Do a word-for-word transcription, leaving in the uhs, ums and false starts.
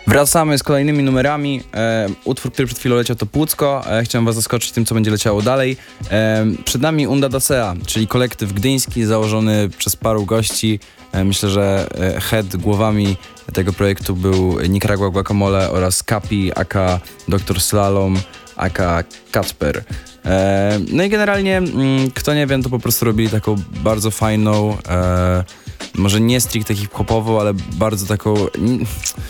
Wracamy z kolejnymi numerami. E, utwór, który przed chwilą leciał, to Płucko. E, chciałem was zaskoczyć tym, co będzie leciało dalej. E, przed nami Unda Dasea, czyli kolektyw gdyński założony przez paru gości. E, myślę, że e, head głowami tego projektu był Nicaragua Guacamole oraz Kapi, aka Doktor Slalom, aka Kacper. E, no i generalnie, mm, kto nie wie, to po prostu robili taką bardzo fajną, e, może nie stricte hip-hopową, ale bardzo taką,